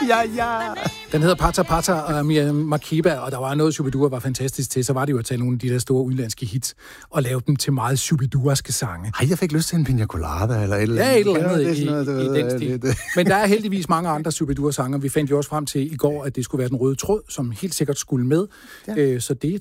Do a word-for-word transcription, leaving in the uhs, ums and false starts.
ja, ja. Den hedder Pata Pata og Mia Makeba, og der var noget, Shubidua var fantastisk til. Så var det jo at tage nogle af de der store udenlandske hits og lave dem til meget Shubiduaske sange. Ej, jeg fik lyst til en pina colada eller et eller andet. Ja, et eller andet ja, i, noget, i, i den stil. Det, det. Men der er heldigvis mange andre Shubidua-sanger. Vi fandt jo også frem til i går, at det skulle være Den Røde Tråd, som helt sikkert skulle med. Ja. Øh, så det